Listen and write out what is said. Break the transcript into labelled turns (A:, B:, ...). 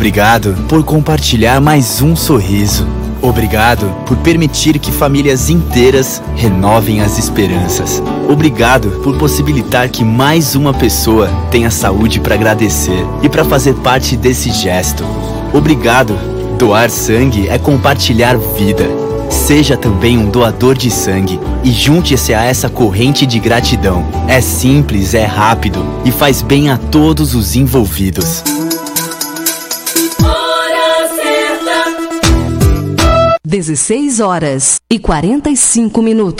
A: Obrigado por compartilhar mais um sorriso. Obrigado por permitir que famílias inteiras renovem as esperanças. Obrigado por possibilitar que mais uma pessoa tenha saúde para agradecer e para fazer parte desse gesto. Obrigado. Doar sangue é compartilhar vida. Seja também um doador de sangue e junte-se a essa corrente de gratidão. É simples, é rápido e faz bem a todos os envolvidos.
B: 16h45.